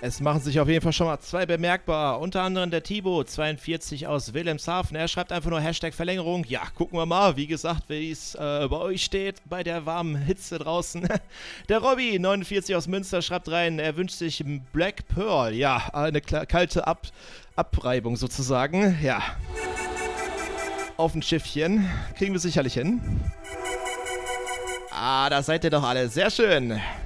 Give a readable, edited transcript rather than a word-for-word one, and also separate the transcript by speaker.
Speaker 1: Es machen sich auf jeden Fall schon mal 2 bemerkbar. Unter anderem der Thibaut, 42 aus Wilhelmshaven. Er schreibt einfach nur Hashtag Verlängerung. Ja, gucken wir mal, wie gesagt, wie es bei euch steht, bei der warmen Hitze draußen. Der Robby, 49 aus Münster, schreibt rein, er wünscht sich Black Pearl. Ja, eine kalte Abreibung sozusagen. Ja, auf ein Schiffchen. Kriegen wir sicherlich hin. Ah, da seid ihr doch alle. Sehr schön.